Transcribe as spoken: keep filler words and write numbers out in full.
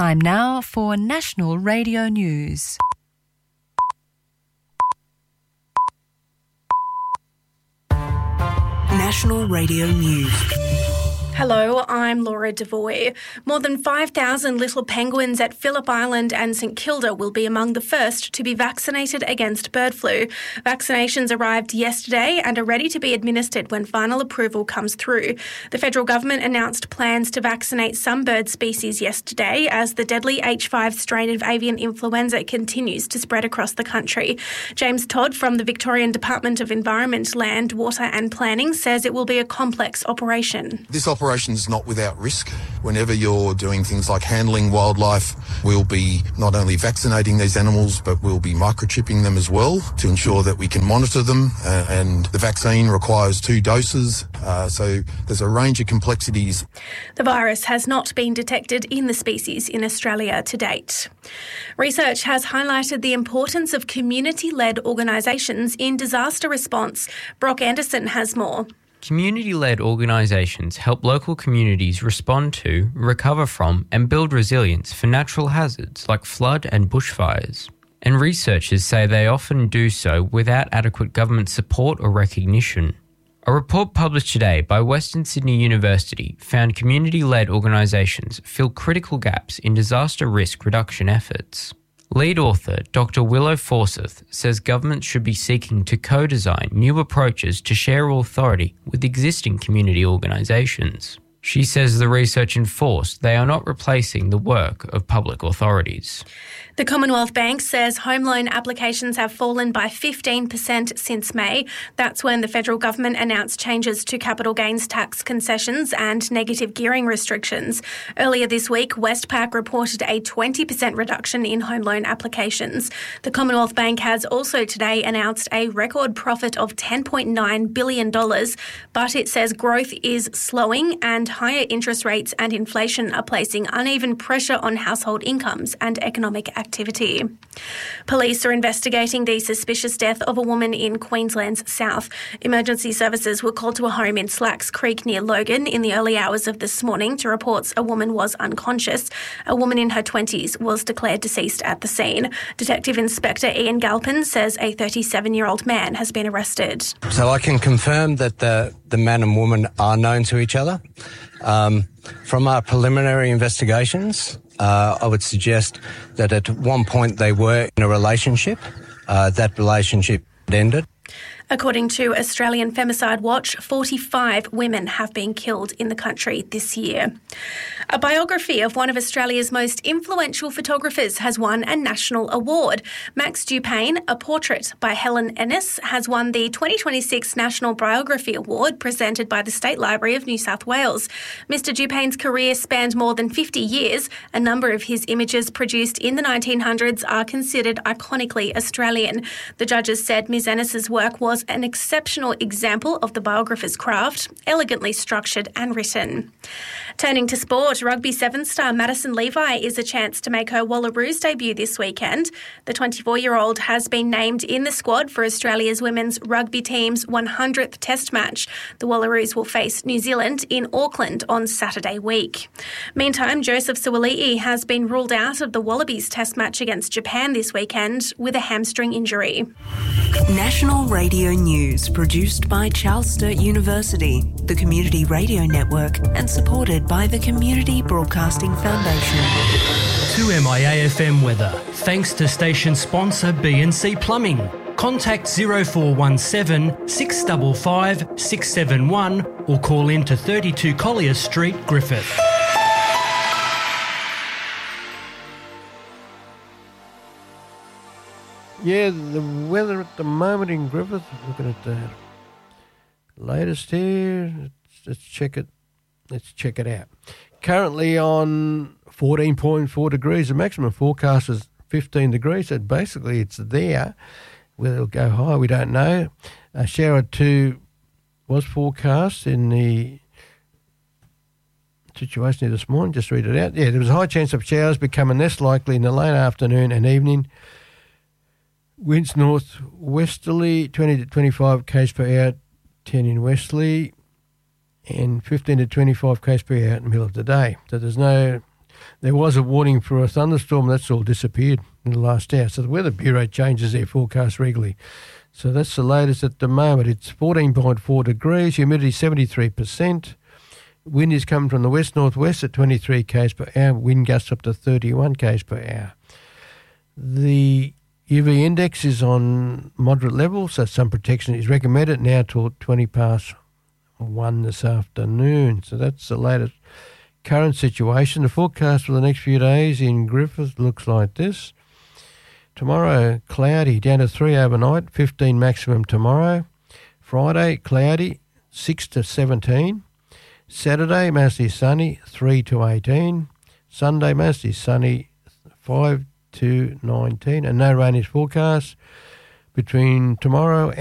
Time now for National Radio News. National Radio News. Hello, I'm Laura Devoy. More than five thousand little penguins at Phillip Island and St Kilda will be among the first to be vaccinated against bird flu. Vaccinations arrived yesterday and are ready to be administered when final approval comes through. The federal government announced plans to vaccinate some bird species yesterday as the deadly H five strain of avian influenza continues to spread across the country. James Todd from the Victorian Department of Environment, Land, Water and Planning says it will be a complex operation. This operation is not without risk. Whenever you're doing things like handling wildlife, we'll be not only vaccinating these animals, but we'll be microchipping them as well to ensure that we can monitor them. Uh, and the vaccine requires two doses, uh, so there's a range of complexities. The virus has not been detected in the species in Australia to date. Research has highlighted the importance of community-led organisations in disaster response. Brock Anderson has more. Community-led organisations help local communities respond to, recover from and build resilience for natural hazards like flood and bushfires. And researchers say they often do so without adequate government support or recognition. A report published today by Western Sydney University found community-led organisations fill critical gaps in disaster risk reduction efforts. Lead author Doctor Willow Forsyth says governments should be seeking to co-design new approaches to share authority with existing community organisations. She says the research enforced they are not replacing the work of public authorities. The Commonwealth Bank says home loan applications have fallen by fifteen percent since May. That's when the federal government announced changes to capital gains tax concessions and negative gearing restrictions. Earlier this week, Westpac reported a twenty percent reduction in home loan applications. The Commonwealth Bank has also today announced a record profit of ten point nine billion dollars, but it says growth is slowing and higher interest rates and inflation are placing uneven pressure on household incomes and economic activity. activity. Police are investigating the suspicious death of a woman in Queensland's south. Emergency services were called to a home in Slacks Creek near Logan in the early hours of this morning to reports a woman was unconscious. A woman in her twenties was declared deceased at the scene. Detective Inspector Ian Galpin says a thirty-seven-year-old man has been arrested. So I can confirm that the, the man and woman are known to each other. Um, from our preliminary investigations, Uh, I would suggest that at one point they were in a relationship. Uh, that relationship ended. According to Australian Femicide Watch, forty-five women have been killed in the country this year. A biography of one of Australia's most influential photographers has won a national award. Max Dupain, A Portrait by Helen Ennis, has won the twenty twenty-six National Biography Award presented by the State Library of New South Wales. Mister Dupain's career spanned more than fifty years. A number of his images produced in the nineteen hundreds are considered iconically Australian. The judges said Miz Ennis's work was an exceptional example of the biographer's craft, elegantly structured and written. Turning to sport, rugby seven star Madison Levi is a chance to make her Wallaroos debut this weekend. The twenty-four-year-old has been named in the squad for Australia's women's rugby team's one hundredth test match. The Wallaroos will face New Zealand in Auckland on Saturday week. Meantime, Joseph Suaalii has been ruled out of the Wallabies test match against Japan this weekend with a hamstring injury. National Radio News, produced by Charles Sturt University, the Community Radio Network, and supported by the Community Broadcasting Foundation. To M I A F M weather, thanks to station sponsor B and C Plumbing. Contact zero four one seven, six five five, six seven one or call in to thirty-two Collier Street, Griffith. Yeah, the weather at the moment in Griffith, looking at the latest here, let's, let's check it, let's check it out. Currently on fourteen point four degrees, the maximum forecast is fifteen degrees, so basically it's there. Whether it'll go high, we don't know. A shower two was forecast in the situation here this morning, just read it out. Yeah, there was a high chance of showers becoming less likely in the late afternoon and evening. Winds north-westerly, twenty to twenty-five k's per hour, ten in westerly, and fifteen to twenty-five k's per hour in the middle of the day. So there's no There was a warning for a thunderstorm. That's all disappeared in the last hour. So the Weather Bureau changes their forecast regularly. So that's the latest at the moment. It's fourteen point four degrees, humidity seventy-three percent. Wind is coming from the west-northwest at twenty-three k's per hour. Wind gusts up to thirty-one k's per hour. The U V index is on moderate levels, so sun protection is recommended now till twenty past one this afternoon. So that's the latest current situation. The forecast for the next few days in Griffith looks like this. Tomorrow, cloudy, down to three overnight, fifteen maximum tomorrow. Friday, cloudy, six to seventeen. Saturday, mostly sunny, three to eighteen. Sunday, mostly sunny, five to nineteen. And no rain is forecast between tomorrow